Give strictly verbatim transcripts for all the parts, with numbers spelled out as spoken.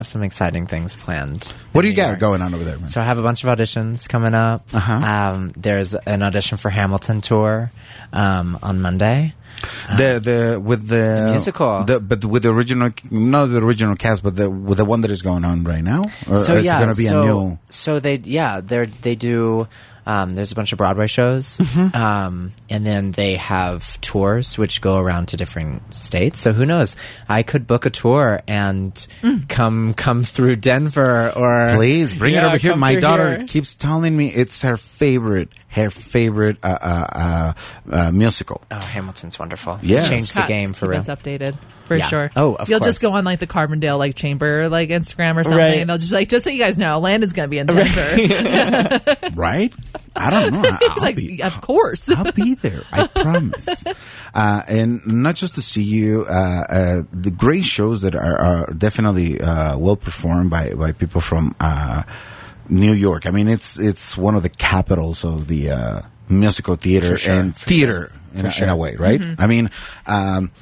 some exciting things planned. What do you got going on over there, man? So I have a bunch of auditions coming up. Uh-huh. Um, there's an audition for Hamilton tour um, on Monday. The the with the, the musical, the, but with the original, not the original cast, but the with the one that is going on right now. Or, so or is yeah, it going to be so, a new? So they yeah they they do. Um, there's a bunch of Broadway shows, Mm-hmm. um, and then they have tours which go around to different states. So who knows? I could book a tour and Mm. come come through Denver or Please bring Yeah, it over here. come My through daughter here. keeps telling me it's her favorite, her favorite uh, uh, uh, uh, musical. Oh, Hamilton's wonderful. Yes. Changed the Cut game to for keep real. us updated for Yeah. sure. Oh, of You'll course. just go on like the Carbondale like chamber like Instagram or something, Right. and they'll just be like, just so you guys know, Landon's gonna be in Denver. Right? I don't know. I- He's I'll like, be, of course. I'll be there. I promise. Uh, and not just to see you, uh, uh, the great shows that are, are definitely uh, well performed by, by people from uh, New York. I mean, it's it's one of the capitals of the uh, musical theater For sure, and for theater in, For a, sure. in a way, right? Mm-hmm. I mean, um,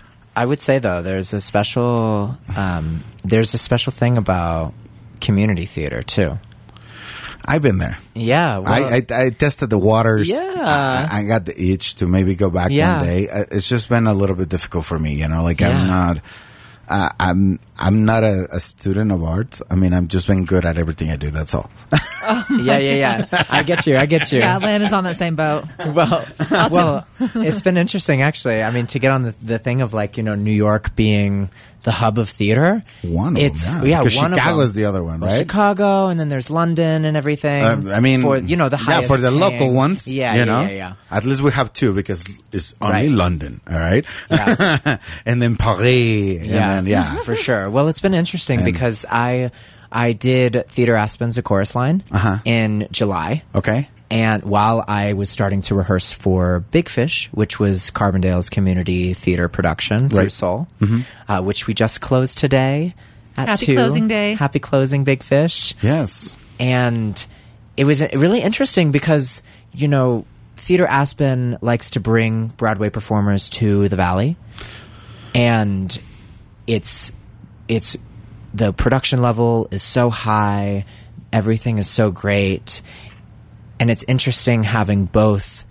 I would say though, there's a special um, there's a special thing about community theater too. I've been there. Yeah, well, I, I I tested the waters. Yeah. I, I got the itch to maybe go back Yeah. one day. Uh, It's just been a little bit difficult for me, you know. Like Yeah. I'm not, uh, I'm I'm not a, a student of art. I mean, I've just been good at everything I do. That's all. yeah, yeah, yeah. I get you. I get you. Yeah, Landon's on that same boat. Well, well, it's been interesting actually. I mean, to get on the, the thing of like you know New York being the hub of theater. One of it's, them, yeah. yeah, Because one of Chicago's them. the other one, Well, right? Chicago, and then there's London and everything. Um, I mean, for you know the yeah, highest for the paying- local ones, Yeah, you yeah, know, yeah, yeah. At least we have two because it's only Right. London, all right. Yeah. And then Paris, and Yeah, then yeah, for sure. Well, it's been interesting And- because I I did Theater Aspen's A Chorus Line Uh-huh. in July. okay. And while I was starting to rehearse for Big Fish, which was Carbondale's community theater production through Right. Soul, uh, which we just closed today at Happy two. closing day. Happy closing, Big Fish. Yes. And it was really interesting because, you know, Theater Aspen likes to bring Broadway performers to the Valley. And it's, it's, the production level is so high. Everything is so great. And it's interesting having both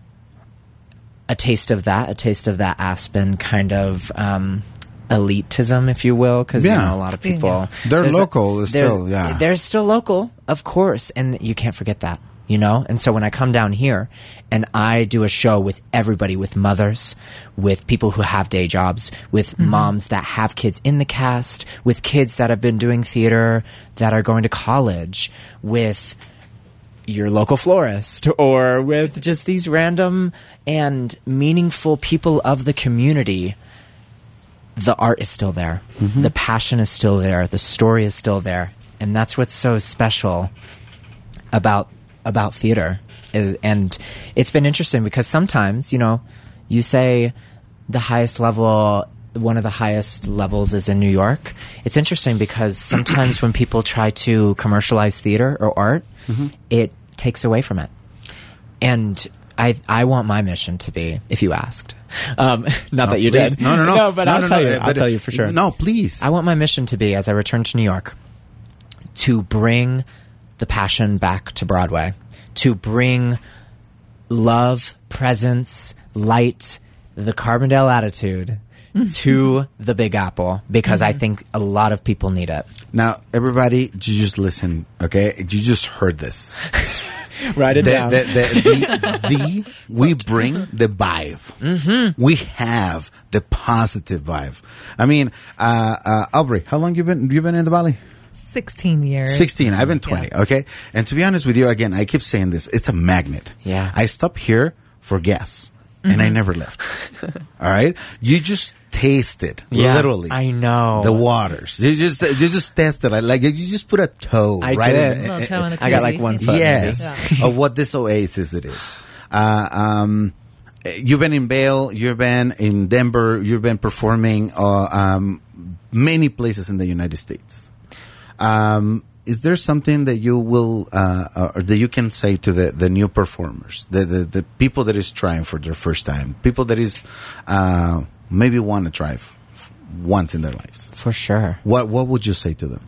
a taste of that, a taste of that Aspen kind of um, elitism, if you will, because Yeah. you know a lot of people Yeah. They're there's a- local, it's there's- still, yeah. they're still local, of course, and you can't forget that, you know. And so when I come down here and I do a show with everybody, with mothers, with people who have day jobs, with moms that have kids in the cast, with kids that have been doing theater that are going to college, with your local florist, or with just these random and meaningful people of the community, the art is still there. The passion is still there. The story is still there. And that's what's so special about about theater. Is, and it's been interesting because sometimes, you know, you say the highest level, one of the highest levels is in New York. It's interesting because sometimes when people try to commercialize theater or art, it takes away from it. And I I want my mission to be, if you asked, um, not No, that you please. did, No, no, no. no, but No, I'll no, tell no, you, uh, I'll but, tell you for sure. No, please. I want my mission to be, as I return to New York, to bring the passion back to Broadway, to bring love, presence, light, the Carbondale attitude to the Big Apple, because I think a lot of people need it. Now, everybody, you just listen, okay? You just heard this. Write it The, down. the, the, the, the, we bring the vibe. Mm-hmm. We have the positive vibe. I mean, uh, uh, Aubrey, how long you been you been in the Valley? Sixteen years. sixteen. I've been twenty. Yeah. Okay. And to be honest with you, again, I keep saying this. It's a magnet. Yeah. I stop here for gas, and I never left. All right. You just taste it, Yeah, literally. I know. The waters. You just you just test it. I like you just put a toe I right did. in Little toe in the I got koozie. like one foot. Yes, of what this oasis it is. Uh, um, you've been in Vail, you've been in Denver, you've been performing uh, um, many places in the United States. Um, is there something that you will uh, uh, or that you can say to the, the new performers, the, the the people that is trying for their first time, people that is uh, maybe want to try f- once in their lives. For sure. What What would you say to them?